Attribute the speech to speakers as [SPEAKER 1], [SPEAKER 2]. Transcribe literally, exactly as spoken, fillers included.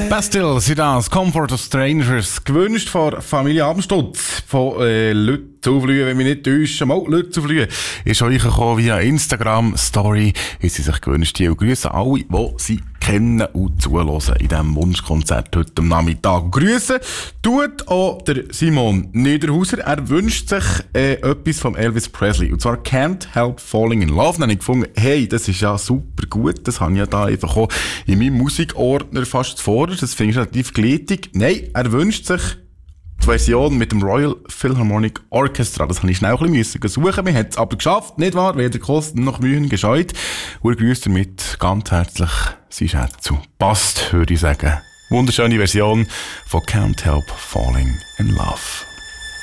[SPEAKER 1] Bastille sind das, Comfort of Strangers, gewünscht von Familie Abendstutz, von äh, Leuten zufliegen, wenn wir nicht täuschen, mal Leute zufliegen, ist euch gekommen via Instagram-Story, haben sie sich gewünscht, die grüßen alle, die sie kennen und zuhören in diesem Wunschkonzert heute am Nachmittag. Grüßen tut auch der Simon Niederhauser, er wünscht sich äh, etwas von Elvis Presley, und zwar Can't Help Falling in Love. Dann habe ich gefunden, hey, das ist ja super gut, das habe ich ja da einfach auch in meinem Musikordner fast vor, das finde ich relativ gleitig. Nein, er wünscht sich die Version mit dem Royal Philharmonic Orchestra. Das habe ich schnell ein bisschen suchen. Wir haben es aber geschafft, nicht wahr? Weder Kosten noch Mühen gescheut. Und grüßt damit ganz herzlich sein Schätzu. Passt, würde ich sagen. Wunderschöne Version von Can't Help Falling in Love.